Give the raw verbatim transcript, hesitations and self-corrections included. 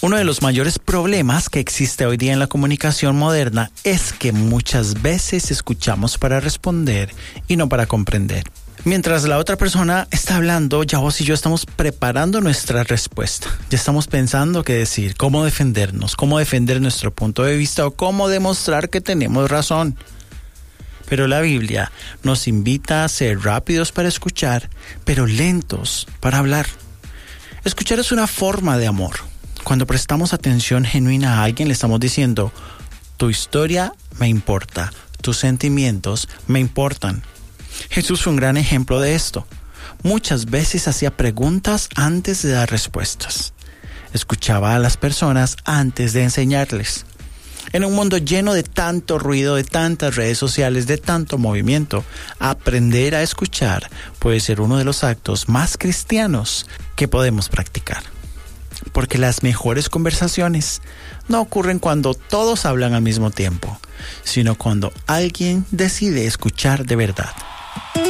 Uno de los mayores problemas que existe hoy día en la comunicación moderna es que muchas veces escuchamos para responder y no para comprender. Mientras la otra persona está hablando, ya vos y yo estamos preparando nuestra respuesta. Ya estamos pensando qué decir, cómo defendernos, cómo defender nuestro punto de vista o cómo demostrar que tenemos razón. Pero la Biblia nos invita a ser rápidos para escuchar, pero lentos para hablar. Escuchar es una forma de amor. Cuando prestamos atención genuina a alguien, le estamos diciendo, tu historia me importa, tus sentimientos me importan. Jesús fue un gran ejemplo de esto. Muchas veces hacía preguntas antes de dar respuestas. Escuchaba a las personas antes de enseñarles. En un mundo lleno de tanto ruido, de tantas redes sociales, de tanto movimiento, aprender a escuchar puede ser uno de los actos más cristianos que podemos practicar. Porque las mejores conversaciones no ocurren cuando todos hablan al mismo tiempo, sino cuando alguien decide escuchar de verdad.